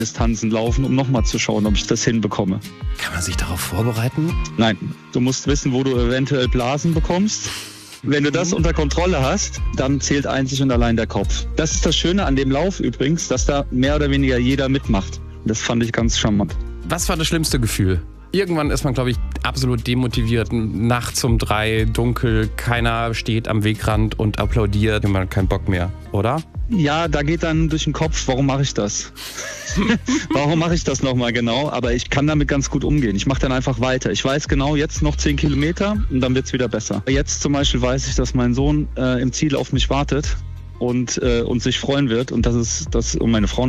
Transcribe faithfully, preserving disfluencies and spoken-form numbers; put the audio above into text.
Distanzen laufen, um nochmal zu schauen, ob ich das hinbekomme. Kann man sich darauf vorbereiten? Nein, du musst wissen, wo du eventuell Blasen bekommst. Wenn du das unter Kontrolle hast, dann zählt einzig und allein der Kopf. Das ist das Schöne an dem Lauf übrigens, dass da mehr oder weniger jeder mitmacht. Das fand ich ganz charmant. Was war das schlimmste Gefühl? Irgendwann ist man, glaube ich, absolut demotiviert. Nachts um drei, dunkel, keiner steht am Wegrand und applaudiert. Man hat keinen Bock mehr, oder? Ja, da geht dann durch den Kopf, warum mache ich das? Warum mache ich das nochmal genau? Aber ich kann damit ganz gut umgehen. Ich mache dann einfach weiter. Ich weiß genau, jetzt noch zehn Kilometer und dann wird es wieder besser. Jetzt zum Beispiel weiß ich, dass mein Sohn äh, im Ziel auf mich wartet und, äh, und sich freuen wird und das ist das um meine Frau